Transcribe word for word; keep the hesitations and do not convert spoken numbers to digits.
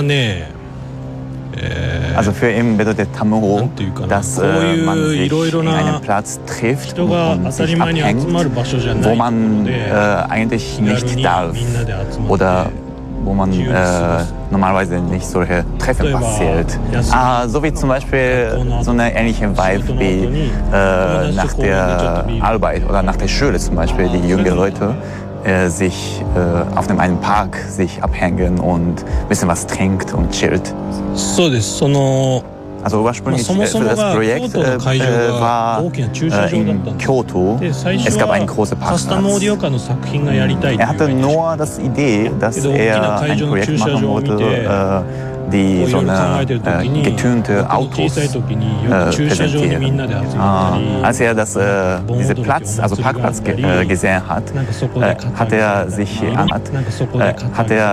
Also für ihn bedeutet Tamuro, dass äh, man sich in einem Platz trifft und, und sich abhängt, wo man äh, eigentlich nicht darf oder wo man äh, normalerweise nicht solche Treffen passiert. Ah, so wie zum Beispiel so eine ähnliche Vibe wie äh, nach der Arbeit oder nach der Schule zum Beispiel, die jungen Leute äh, sich äh, auf dem einen Park sich abhängen und ein bisschen was trinkt und chillt. Also ursprünglich äh, für das Projekt äh, äh, war äh, in Kyoto, es gab einen großen Parkplatz. Er hatte nur das Idee, dass er ein Projekt machen wollte, äh, die so eine äh, getönte Autos äh, präsentieren. Äh, als er das, äh, diesen Platz, also Parkplatz ge äh, gesehen hat, äh, hat er sich an, äh, hat er